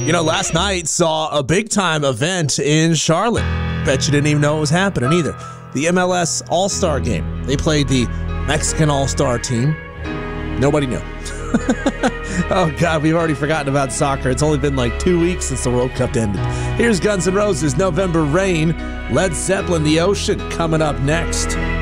You know, last night saw a big-time event in Charlotte. Bet you didn't even know it was happening either. The MLS All-Star Game. They played the Mexican All-Star team. Nobody knew. Oh, God, we've already forgotten about soccer. It's only been like 2 weeks since the World Cup ended. Here's Guns N' Roses' November Rain. Led Zeppelin, The Ocean, coming up next.